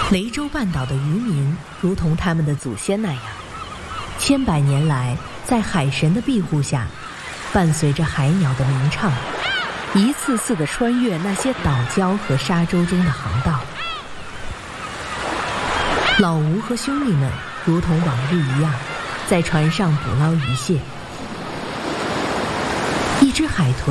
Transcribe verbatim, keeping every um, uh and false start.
雷州半岛的渔民如同他们的祖先那样，千百年来在海神的庇护下，伴随着海鸟的鸣唱，一次次地穿越那些岛礁和沙洲中的航道。老吴和兄弟们如同往日一样，在船上捕捞鱼蟹。一只海豚